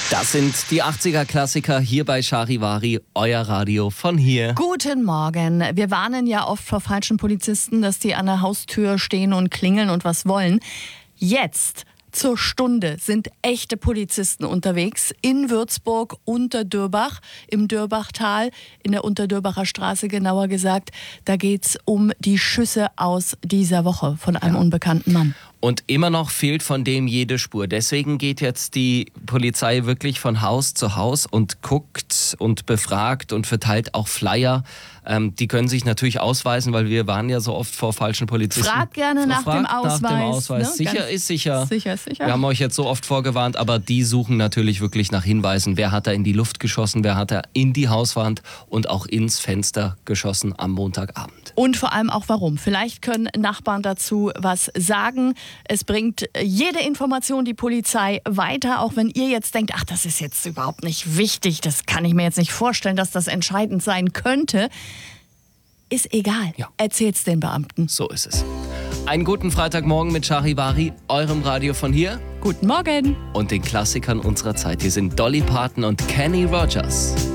Das sind die 80er-Klassiker hier bei Charivari, euer Radio von hier. Guten Morgen. Wir warnen ja oft vor falschen Polizisten, dass die an der Haustür stehen und klingeln und was wollen. Jetzt zur Stunde sind echte Polizisten unterwegs in Würzburg, Unterdürbach, im Dürbachtal, in der Unterdürbacher Straße genauer gesagt. Da geht's um die Schüsse aus dieser Woche von einem unbekannten Mann. Und immer noch fehlt von dem jede Spur. Deswegen geht jetzt die Polizei wirklich von Haus zu Haus und guckt und befragt und verteilt auch Flyer. Die können sich natürlich ausweisen, weil wir waren ja so oft vor falschen Polizisten. Fragt gerne nach dem Ausweis. Nach dem Ausweis. Ne? Sicher ist sicher. Sicher ist sicher. Wir haben euch jetzt so oft vorgewarnt, aber die suchen natürlich wirklich nach Hinweisen. Wer hat da in die Luft geschossen, wer hat da in die Hauswand und auch ins Fenster geschossen am Montagabend. Und vor allem auch warum. Vielleicht können Nachbarn dazu was sagen. Es bringt jede Information die Polizei weiter, auch wenn ihr jetzt denkt, ach, das ist jetzt überhaupt nicht wichtig, das kann ich mir jetzt nicht vorstellen, dass das entscheidend sein könnte. Ist egal. Ja. Erzählt's den Beamten. So ist es. Einen guten Freitagmorgen mit Charivari, eurem Radio von hier Guten Morgen. und den Klassikern unserer Zeit. Hier sind Dolly Parton und Kenny Rogers.